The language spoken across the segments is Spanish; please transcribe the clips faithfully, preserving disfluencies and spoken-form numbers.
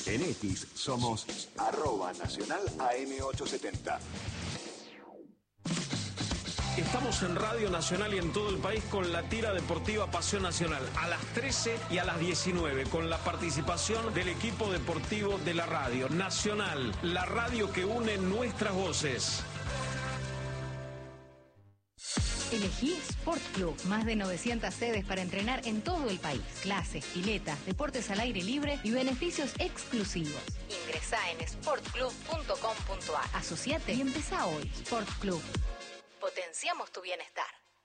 En X somos arroba nacional A M ochocientos setenta. Estamos en Radio Nacional y en todo el país con la tira deportiva Pasión Nacional a las trece y a las diecinueve con la participación del equipo deportivo de la Radio Nacional, la radio que une nuestras voces. Elegí Sport Club, más de novecientas sedes para entrenar en todo el país. Clases, piletas, deportes al aire libre y beneficios exclusivos. Ingresá en sport club punto com punto a r. Asociate y empezá hoy. Sport Club. Potenciamos tu bienestar.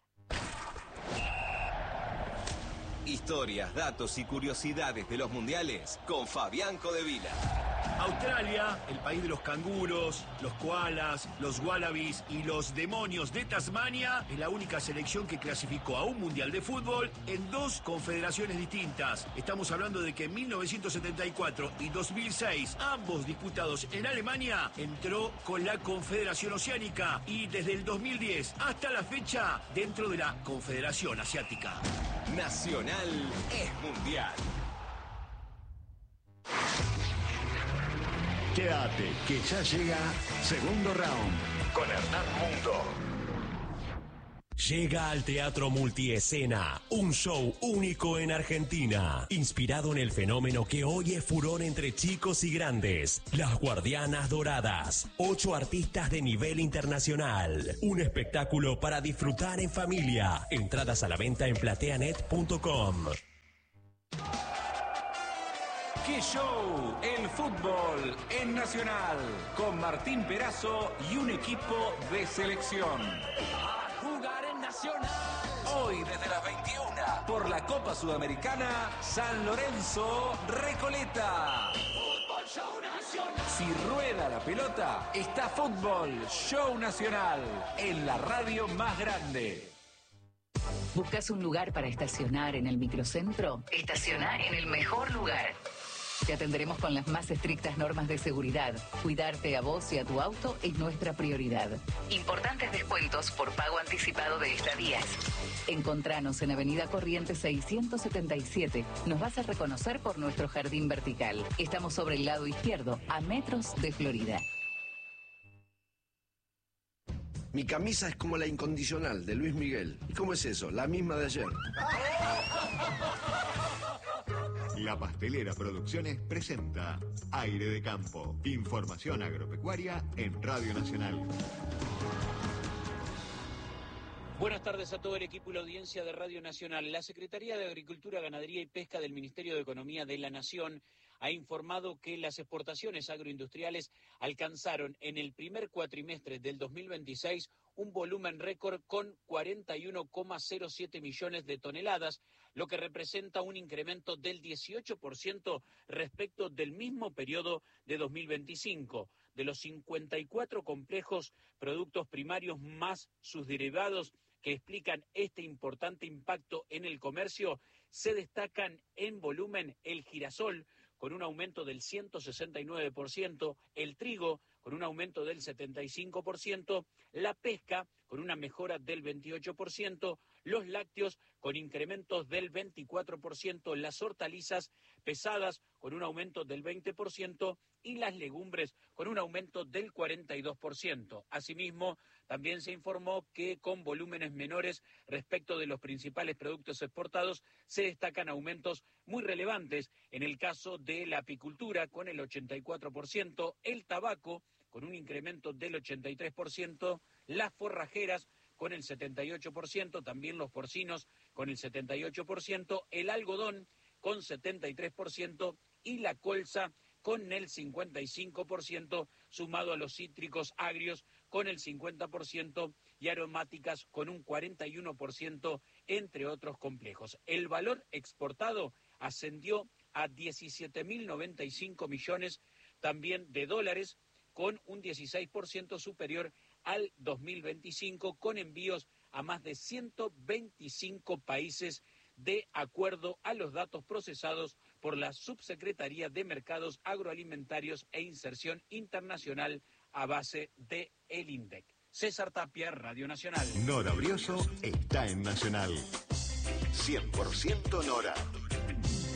Historias, datos y curiosidades de los mundiales con Fabián Codevila. Australia, el país de los canguros, los koalas, los wallabies y los demonios de Tasmania, es la única selección que clasificó a un mundial de fútbol en dos confederaciones distintas. Estamos hablando de que en mil novecientos setenta y cuatro y dos mil seis, ambos disputados en Alemania, entró con la Confederación Oceánica y desde el dos mil diez hasta la fecha dentro de la Confederación Asiática. Nacional es mundial. Quédate, que ya llega Segundo Round con Hernán Mundo. Llega al Teatro Multiescena, un show único en Argentina, inspirado en el fenómeno que hoy es furor entre chicos y grandes, Las Guardianas Doradas, ocho artistas de nivel internacional, un espectáculo para disfrutar en familia, entradas a la venta en plateanet punto com. ¡Qué show! El fútbol en Nacional, con Martín Perazo y un equipo de selección. A jugar en Nacional. Hoy desde las veintiuna, por la Copa Sudamericana, San Lorenzo, Recoleta. Fútbol Show Nacional. Si rueda la pelota, está Fútbol Show Nacional, en la radio más grande. ¿Buscas un lugar para estacionar en el microcentro? Estaciona en el mejor lugar. Te atenderemos con las más estrictas normas de seguridad. Cuidarte a vos y a tu auto es nuestra prioridad. Importantes descuentos por pago anticipado de estadías. Encontranos en Avenida Corrientes seiscientos setenta y siete. Nos vas a reconocer por nuestro jardín vertical. Estamos sobre el lado izquierdo, a metros de Florida. Mi camisa es como la incondicional de Luis Miguel. ¿Y cómo es eso? La misma de ayer. La Pastelera Producciones presenta Aire de Campo. Información agropecuaria en Radio Nacional. Buenas tardes a todo el equipo y la audiencia de Radio Nacional. La Secretaría de Agricultura, Ganadería y Pesca del Ministerio de Economía de la Nación ha informado que las exportaciones agroindustriales alcanzaron en el primer cuatrimestre del dos mil veintiséis un volumen récord con cuarenta y uno coma cero siete millones de toneladas, lo que representa un incremento del dieciocho por ciento respecto del mismo periodo de dos mil veinticinco. De los cincuenta y cuatro complejos productos primarios más sus derivados que explican este importante impacto en el comercio, se destacan en volumen el girasol, con un aumento del ciento sesenta y nueve por ciento, el trigo con un aumento del setenta y cinco por ciento, la pesca con una mejora del veintiocho por ciento, los lácteos con incrementos del veinticuatro por ciento, las hortalizas pesadas con un aumento del veinte por ciento y las legumbres con un aumento del cuarenta y dos por ciento. Asimismo, también se informó que con volúmenes menores respecto de los principales productos exportados se destacan aumentos muy relevantes en el caso de la apicultura con el ochenta y cuatro por ciento, el tabaco con un incremento del ochenta y tres por ciento, las forrajeras con el setenta y ocho por ciento, también los porcinos con el setenta y ocho por ciento, el algodón con setenta y tres por ciento y la colza con el cincuenta y cinco por ciento, sumado a los cítricos agrios con el cincuenta por ciento y aromáticas con un cuarenta y uno por ciento, entre otros complejos. El valor exportado ascendió a diecisiete mil noventa y cinco millones también de dólares, con un dieciséis por ciento superior al dos mil veinticinco, con envíos a más de ciento veinticinco países, de acuerdo a los datos procesados por la Subsecretaría de Mercados Agroalimentarios e Inserción Internacional a base de el INDEC. César Tapia, Radio Nacional. Nora Brioso está en Nacional. cien por ciento Nora.